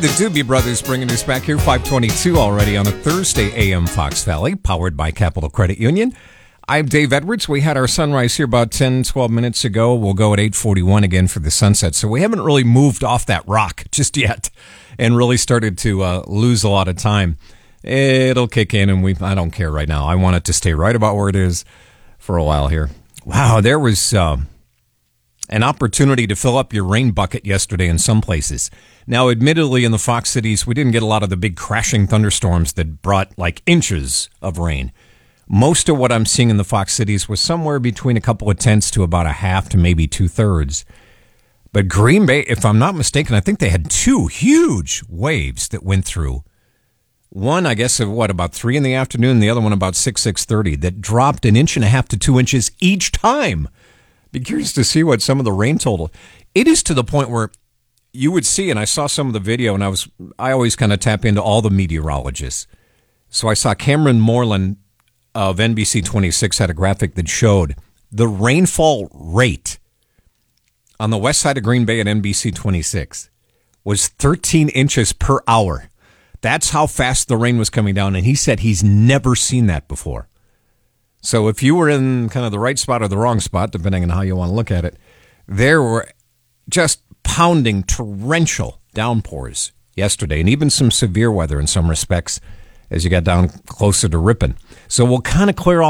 the Doobie Brothers bringing us back here, 522 already on a Thursday AM Fox Valley, powered by Capital Credit Union. I'm Dave Edwards. We had our sunrise here about 10, 12 minutes ago. We'll go at 8:41 again for the sunset. So we haven't really moved off that rock just yet and really started to lose a lot of time. It'll kick in, and I don't care right now. I want it to stay right about where it is for a while here. Wow, there was an opportunity to fill up your rain bucket yesterday in some places. Now, admittedly, in the Fox cities, we didn't get a lot of the big crashing thunderstorms that brought like inches of rain. Most of what I'm seeing in the Fox cities was somewhere between a couple of tenths to about a half to maybe 2/3. But Green Bay, if I'm not mistaken, I think they had two huge waves that went through. One, I guess, about 3 in the afternoon, the other one about 6:30, that dropped 1.5 to 2 inches each time. Be curious to see what some of the rain total. It is to the point where you would see, and I saw some of the video, and I always kind of tap into all the meteorologists. So I saw Cameron Moreland of NBC 26 had a graphic that showed the rainfall rate on the west side of Green Bay at NBC 26 was 13 inches per hour. That's how fast the rain was coming down, and he said he's never seen that before. So if you were in kind of the right spot or the wrong spot, depending on how you want to look at it, there were just pounding torrential downpours yesterday, and even some severe weather in some respects as you got down closer to Ripon. So we'll kind of clear all